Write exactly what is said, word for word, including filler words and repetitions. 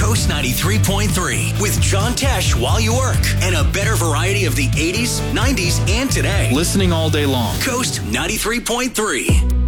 Coast ninety-three point three with John Tesh while you work and a better variety of the eighties, nineties, and today. Listening all day long. Coast ninety-three point three.